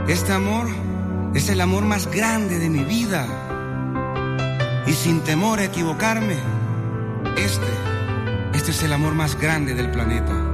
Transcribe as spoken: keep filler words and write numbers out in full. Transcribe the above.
Este amor es el amor más grande de mi vida. Y sin temor a equivocarme, este, este es el amor más grande del planeta.